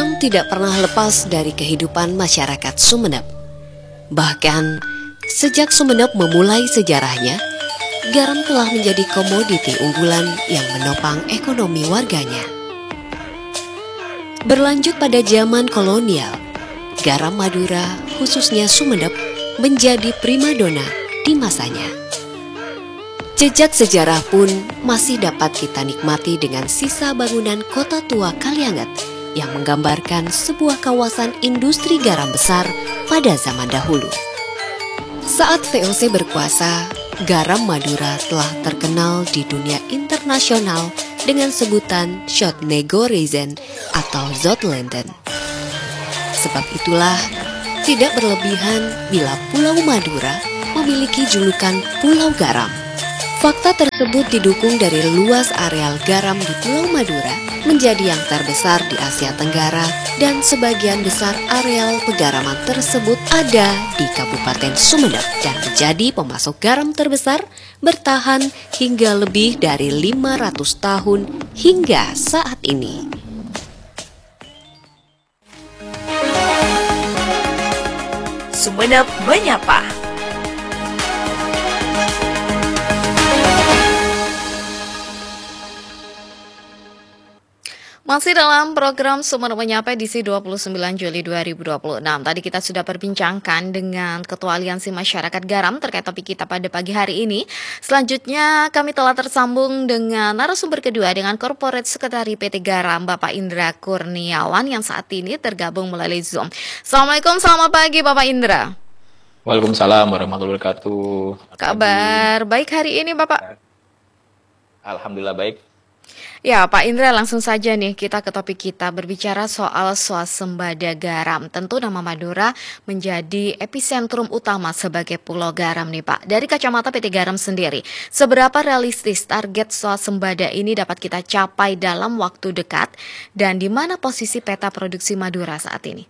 Garam tidak pernah lepas dari kehidupan masyarakat Sumeneb. Bahkan, sejak Sumeneb memulai sejarahnya, garam telah menjadi komoditi unggulan yang menopang ekonomi warganya. Berlanjut pada zaman kolonial, garam Madura, khususnya Sumeneb, menjadi primadona di masanya. Jejak sejarah pun masih dapat kita nikmati dengan sisa bangunan kota tua Kalianget yang menggambarkan sebuah kawasan industri garam besar pada zaman dahulu. Saat VOC berkuasa, garam Madura telah terkenal di dunia internasional dengan sebutan Zoutnego-Reizen atau Zoutlanden. Sebab itulah tidak berlebihan bila Pulau Madura memiliki julukan Pulau Garam. Fakta tersebut didukung dari luas areal garam di Pulau Madura menjadi yang terbesar di Asia Tenggara dan sebagian besar areal pegaraman tersebut ada di Kabupaten Sumeneb dan menjadi pemasok garam terbesar bertahan hingga lebih dari 500 tahun hingga saat ini. Sumeneb Menyapa. Masih dalam program Sumeneb Menyapa edisi 29 Juli 2026. Tadi kita sudah perbincangkan dengan Ketua Aliansi Masyarakat Garam terkait topik kita pada pagi hari ini. Selanjutnya kami telah tersambung dengan narasumber kedua dengan Corporate Sekretari PT Garam Bapak Indra Kurniawan yang saat ini tergabung melalui Zoom. Assalamualaikum, selamat pagi Bapak Indra. Waalaikumsalam warahmatullahi wabarakatuh. Kabar baik hari ini Bapak? Alhamdulillah baik. Ya Pak Indra, langsung saja nih kita ke topik kita berbicara soal swasembada garam. Tentu nama Madura menjadi epicentrum utama sebagai pulau garam nih Pak. Dari kacamata PT Garam sendiri, seberapa realistis target swasembada ini dapat kita capai dalam waktu dekat dan di mana posisi peta produksi Madura saat ini?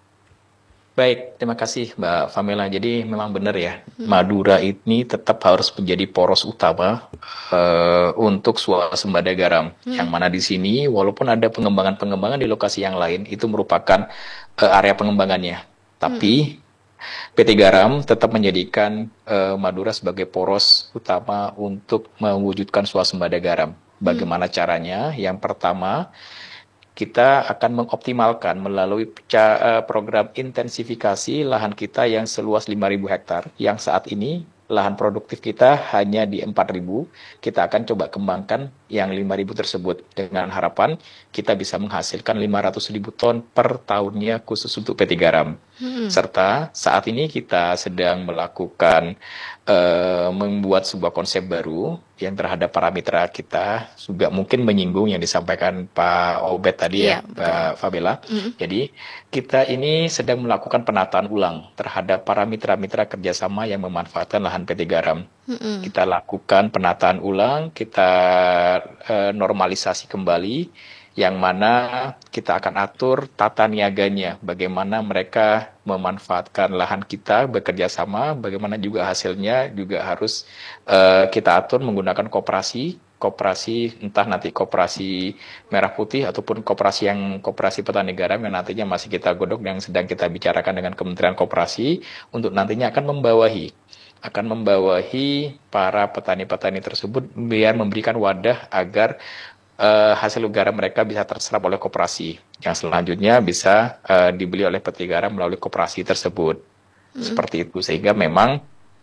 Baik, terima kasih Mbak Famela. Jadi memang benar ya, Madura ini tetap harus menjadi poros utama untuk swasembada garam. Yang mana di sini, walaupun ada pengembangan-pengembangan di lokasi yang lain, itu merupakan area pengembangannya. Tapi PT Garam tetap menjadikan Madura sebagai poros utama untuk mewujudkan swasembada garam. Bagaimana caranya? Yang pertama, kita akan mengoptimalkan melalui program intensifikasi lahan kita yang seluas 5.000 hektar, yang saat ini lahan produktif kita hanya di 4.000, kita akan coba kembangkan yang 5.000 tersebut dengan harapan kita bisa menghasilkan 500.000 ton per tahunnya khusus untuk PT Garam. Serta saat ini kita sedang melakukan membuat sebuah konsep baru yang terhadap parameter kita juga mungkin menyinggung yang disampaikan Pak Obed tadi ya, Pak Fabela. Jadi kita ini sedang melakukan penataan ulang terhadap parameter kerjasama yang memanfaatkan lahan PT Garam. Kita lakukan penataan ulang, kita normalisasi kembali, yang mana kita akan atur tata niaganya, bagaimana mereka memanfaatkan lahan kita bekerja sama, bagaimana juga hasilnya juga harus kita atur menggunakan koperasi entah nanti koperasi merah putih ataupun koperasi petani garam yang nantinya masih kita godok yang sedang kita bicarakan dengan Kementerian Koperasi untuk nantinya akan membawahi para petani-petani tersebut biar memberikan wadah agar hasil garam mereka bisa terserap oleh koperasi yang selanjutnya bisa dibeli oleh PT Garam melalui koperasi tersebut. Seperti itu, sehingga memang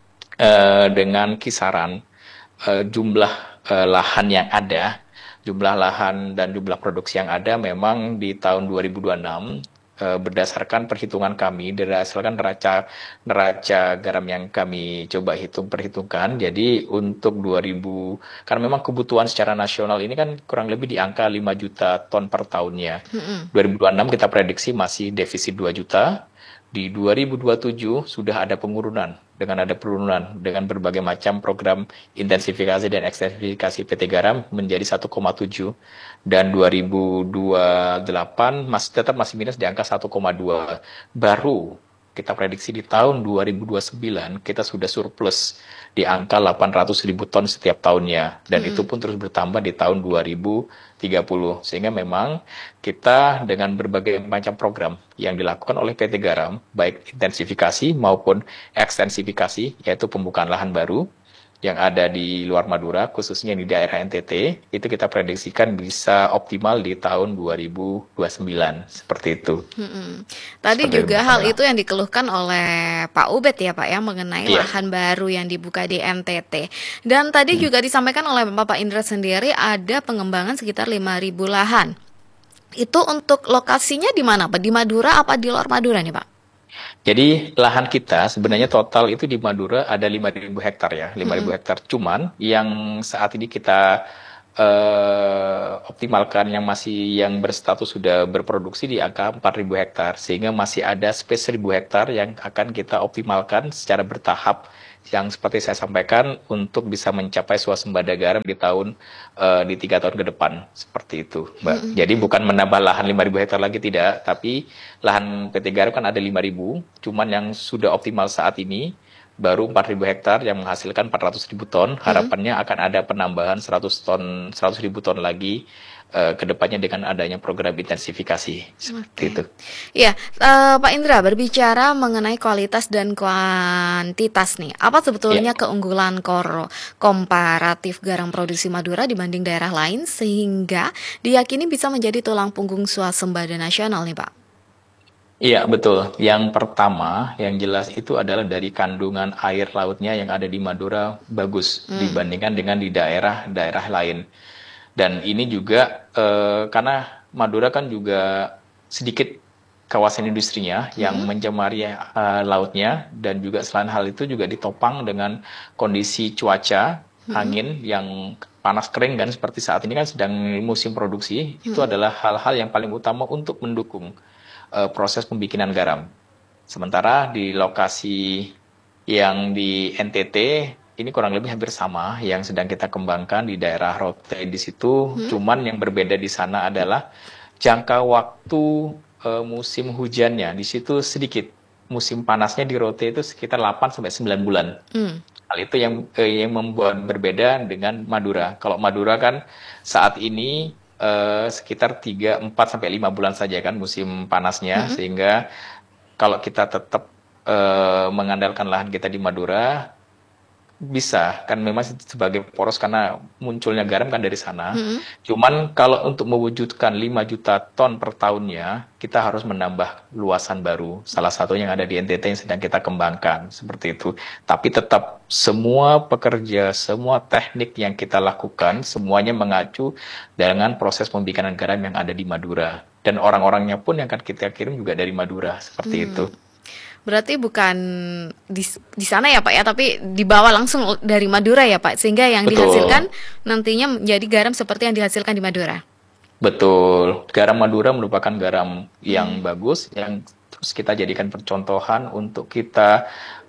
dengan kisaran jumlah lahan yang ada, jumlah lahan dan jumlah produksi yang ada memang di tahun 2026 berdasarkan perhitungan kami, berdasarkan neraca garam yang kami coba perhitungkan, jadi untuk 2000, karena memang kebutuhan secara nasional ini kan kurang lebih di angka 5 juta ton per tahunnya. 2026 kita prediksi masih defisit 2 juta, di 2027 sudah ada penurunan dengan berbagai macam program intensifikasi dan ekstensifikasi PT Garam menjadi 1,7 dan 2028 tetap masih minus di angka 1,2. Baru kita prediksi di tahun 2029 kita sudah surplus di angka 800.000 ton setiap tahunnya. Dan itu pun terus bertambah di tahun 2030. Sehingga memang kita dengan berbagai macam program yang dilakukan oleh PT Garam, baik intensifikasi maupun ekstensifikasi, yaitu pembukaan lahan baru, yang ada di luar Madura, khususnya di daerah NTT, itu kita prediksikan bisa optimal di tahun 2029, seperti itu. Tadi Seperti juga itu, hal Mbak. itu yang dikeluhkan oleh Pak Ubed ya Pak ya, mengenai Iya. lahan baru yang dibuka di NTT. Dan tadi juga disampaikan oleh Bapak Indra sendiri ada pengembangan sekitar 5.000 lahan. Itu untuk lokasinya di mana Pak? Di Madura apa di luar Madura nih Pak? Jadi lahan kita sebenarnya total itu di Madura ada 5.000 hektar ya, 5.000 hektar. Cuman yang saat ini kita optimalkan yang berstatus sudah berproduksi di angka 4.000 hektar, sehingga masih ada space 1.000 hektar yang akan kita optimalkan secara bertahap, yang seperti saya sampaikan untuk bisa mencapai swasembada garam di 3 tahun ke depan, seperti itu, Mbak. Jadi bukan menambah lahan 5.000 hektar lagi, tidak, tapi lahan PT Garam kan ada 5.000, cuman yang sudah optimal saat ini baru 4.000 hektar yang menghasilkan 400.000 ton. Harapannya akan ada penambahan 100.000 ton lagi ke depannya dengan adanya program intensifikasi, seperti itu. Iya, Pak Indra, berbicara mengenai kualitas dan kuantitas nih, apa sebetulnya keunggulan komparatif garam produksi Madura dibanding daerah lain sehingga diyakini bisa menjadi tulang punggung swasembada nasional nih Pak? Iya, betul. Yang pertama, yang jelas itu adalah dari kandungan air lautnya yang ada di Madura bagus dibandingkan dengan di daerah-daerah lain. Dan ini juga karena Madura kan juga sedikit kawasan industrinya yang mencemari lautnya, dan juga selain hal itu juga ditopang dengan kondisi cuaca angin yang panas kering kan, seperti saat ini kan sedang musim produksi. Itu adalah hal-hal yang paling utama untuk mendukung proses pembikinan garam. Sementara di lokasi yang di NTT ini kurang lebih hampir sama yang sedang kita kembangkan di daerah Rote di situ. Cuman yang berbeda di sana adalah jangka waktu musim hujannya di situ sedikit. Musim panasnya di Rote itu sekitar 8 sampai 9 bulan. Hal itu yang membuat berbeda dengan Madura. Kalau Madura kan saat ini sekitar 3, 4 sampai 5 bulan saja kan musim panasnya, sehingga kalau kita tetap mengandalkan lahan kita di Madura bisa kan, memang sebagai poros karena munculnya garam kan dari sana. Cuman kalau untuk mewujudkan 5 juta ton per tahunnya, kita harus menambah luasan baru. Salah satunya yang ada di NTT yang sedang kita kembangkan, seperti itu. Tapi tetap semua pekerja, semua teknik yang kita lakukan, semuanya mengacu dengan proses pembikanan garam yang ada di Madura. Dan orang-orangnya pun yang akan kita kirim juga dari Madura, seperti itu. Berarti bukan di sana ya Pak ya, tapi dibawa langsung dari Madura ya Pak, sehingga yang Betul. dihasilkan nantinya menjadi garam seperti yang dihasilkan di Madura. Betul, garam Madura merupakan garam yang bagus, yang terus kita jadikan percontohan untuk kita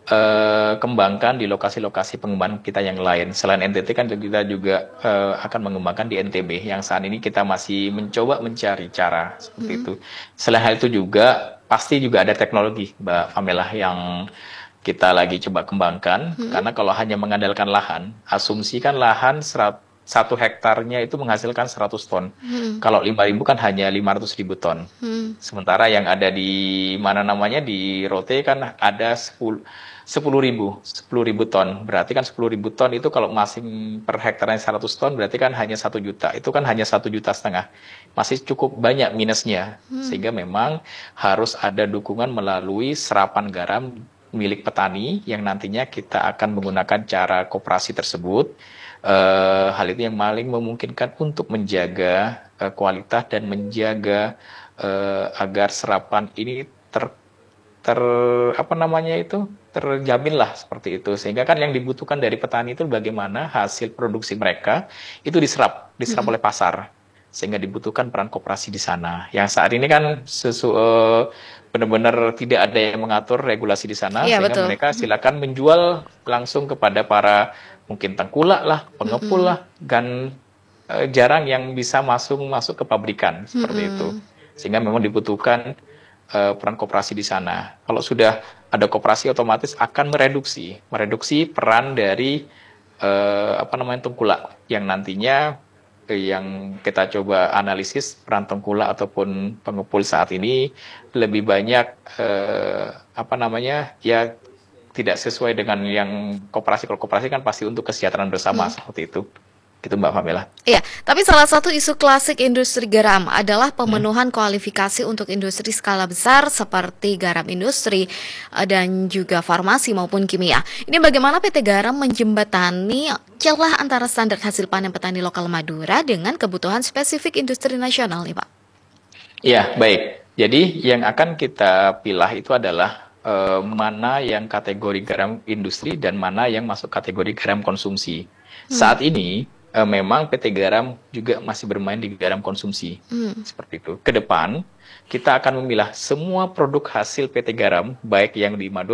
kembangkan di lokasi-lokasi pengembangan kita yang lain. Selain NTT kan kita juga akan mengembangkan di NTB, yang saat ini kita masih mencoba mencari cara seperti itu. Selain hal itu juga pasti juga ada teknologi, Mbak Pamela, yang kita lagi coba kembangkan. Karena kalau hanya mengandalkan lahan, asumsikan lahan 1 hektarnya itu menghasilkan 100 ton. Kalau 5.000 kan hanya 500.000 ton. Sementara yang ada di di Rote kan ada 10.000 ton. Berarti kan 10.000 ton itu kalau masih per hektarnya 100 ton, berarti kan hanya 1 juta. Itu kan hanya 1,5 juta. Masih cukup banyak minusnya. Sehingga memang harus ada dukungan melalui serapan garam milik petani yang nantinya kita akan menggunakan cara koperasi tersebut. Hal itu yang paling memungkinkan untuk menjaga kualitas dan menjaga agar serapan ini terjamin lah, seperti itu. Sehingga kan yang dibutuhkan dari petani itu bagaimana hasil produksi mereka itu diserap oleh pasar, sehingga dibutuhkan peran koperasi di sana. Yang saat ini kan benar-benar tidak ada yang mengatur regulasi di sana, Iya, sehingga betul. mereka silakan menjual langsung kepada para mungkin tengkulak lah, pengepul lah, dan jarang yang bisa masuk ke pabrikan seperti itu. Sehingga memang dibutuhkan peran koperasi di sana. Kalau sudah ada koperasi, otomatis akan mereduksi peran dari tengkulak yang nantinya yang kita coba analisis peran tengkulak ataupun pengepul saat ini lebih banyak ya tidak sesuai dengan yang koperasi. Kalau koperasi kan pasti untuk kesejahteraan bersama seperti itu. Gitu Mbak Pamela. Iya, tapi salah satu isu klasik industri garam adalah pemenuhan kualifikasi untuk industri skala besar seperti garam industri dan juga farmasi maupun kimia. Ini bagaimana PT Garam menjembatani celah antara standar hasil panen petani lokal Madura dengan kebutuhan spesifik industri nasional nih Pak? Iya, baik. Jadi yang akan kita pilah itu adalah mana yang kategori garam industri dan mana yang masuk kategori garam konsumsi. Saat ini memang PT Garam juga masih bermain di garam konsumsi. Seperti itu. Ke depan, kita akan memilah semua produk hasil PT Garam, baik yang di Madura